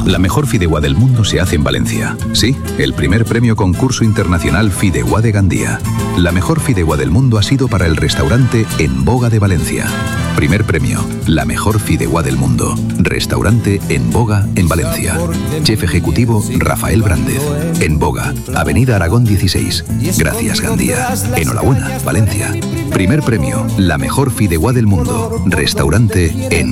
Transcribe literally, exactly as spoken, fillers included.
La mejor fideuá del mundo se hace en Valencia. Sí, el primer premio concurso internacional Fideuá de Gandía. La mejor fideuá del mundo ha sido para el restaurante En Boga de Valencia. Primer premio, la mejor fideuá del mundo. Restaurante En Boga en Valencia. Chef ejecutivo Rafael Brández. En Boga, Avenida Aragón dieciséis. Gracias, Gandía. Enhorabuena, Valencia. Primer premio, la mejor fideuá del mundo. Restaurante En